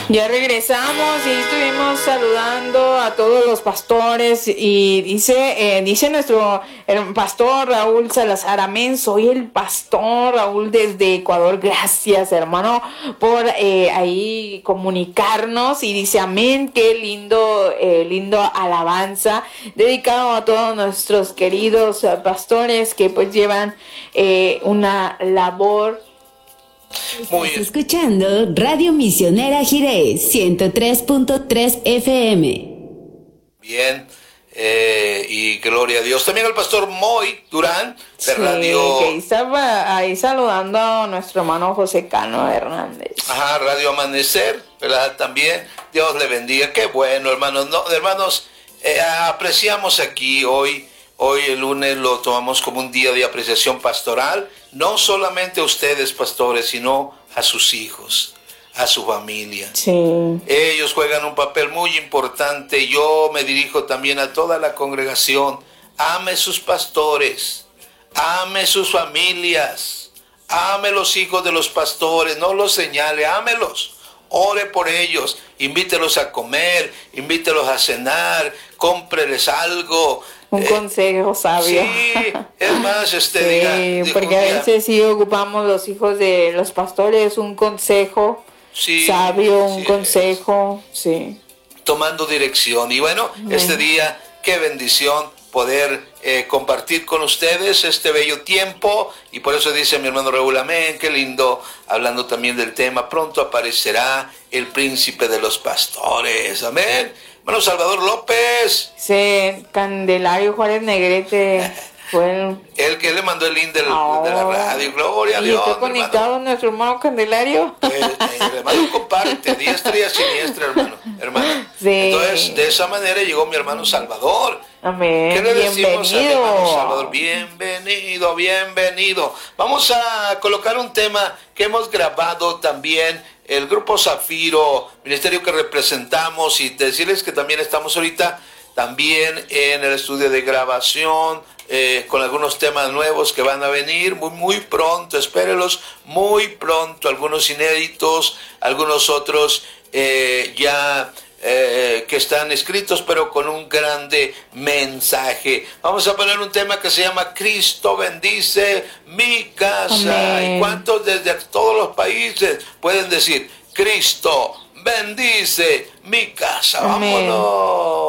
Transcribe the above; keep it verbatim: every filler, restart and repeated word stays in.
Ya regresamos y estuvimos saludando a todos los pastores y dice, eh, dice nuestro el pastor Raúl Salazar, amén, soy el pastor Raúl desde Ecuador, gracias hermano por eh, ahí comunicarnos, y dice amén, qué lindo, eh, lindo alabanza, dedicado a todos nuestros queridos uh, pastores que pues llevan eh, una labor. Muy Estás escuchando Radio Misionera Jiré ciento tres punto tres F M. bien, eh, y gloria a Dios. También el pastor Moy Durán, de Sí, Radio... que estaba ahí saludando a nuestro hermano José Cano Hernández. Ajá, Radio Amanecer, ¿verdad? También, Dios le bendiga. Qué bueno, hermanos. No, hermanos, eh, apreciamos aquí hoy, hoy el lunes lo tomamos como un día de apreciación pastoral, no solamente a ustedes, pastores, sino a sus hijos, a su familia. Sí. Ellos juegan un papel muy importante. Yo me dirijo también a toda la congregación. Ame sus pastores, ame sus familias, ame los hijos de los pastores, no los señale, ámelos. Ore por ellos, invítelos a comer, invítelos a cenar, cómpreles algo. Un eh, consejo sabio. Sí, es más, este, Sí, diga, diga porque un a día, veces sí ocupamos los hijos de los pastores un consejo sí, sabio, un sí, consejo, sí. tomando dirección. Y bueno, este día, qué bendición poder eh, compartir con ustedes este bello tiempo, y por eso dice mi hermano Raúl, amén, qué lindo, hablando también del tema, pronto aparecerá el príncipe de los pastores, amén. Hermano Salvador López. Sí, Candelario Juárez Negrete fue el... El que le mandó el link del, Oh. de la radio, gloria a ¿Y Dios. está conectado hermano. nuestro hermano Candelario? Eh, eh, el hermano comparte, diestra y siniestra, hermano, hermano. Sí. Entonces, de esa manera llegó mi hermano Salvador. Amén. ¿Qué le decimos a mi hermano Bienvenido. Salvador? Bienvenido, bienvenido. Vamos a colocar un tema que hemos grabado también, el Grupo Zafiro, ministerio que representamos, y decirles que también estamos ahorita también en el estudio de grabación, eh, con algunos temas nuevos que van a venir muy, muy pronto, espérenlos muy pronto, algunos inéditos, algunos otros eh, ya eh, que están escritos, pero con un grande mensaje. Vamos a poner un tema que se llama Cristo bendice mi casa. Amén. ¿Y cuántos desde todos los países pueden decir Cristo bendice mi casa? Amén. Vámonos.